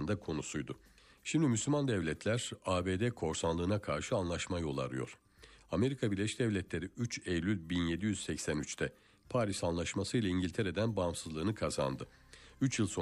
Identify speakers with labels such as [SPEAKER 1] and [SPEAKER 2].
[SPEAKER 1] propaganda konusuydu. Şimdi Müslüman devletler ABD korsanlığına karşı anlaşma yolu arıyor. Amerika Birleşik Devletleri 3 Eylül 1783'te Paris Anlaşması ile İngiltere'den bağımsızlığını kazandı. 3 yıl sonra